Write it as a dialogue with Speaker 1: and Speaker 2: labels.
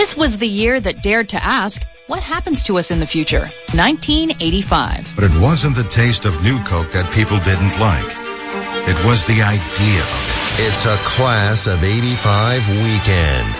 Speaker 1: This was the year that dared to ask, what happens to us in the future? 1985.
Speaker 2: But it wasn't the taste of New Coke that people didn't like. It was the idea of it.
Speaker 3: It's a Class of 85 weekend.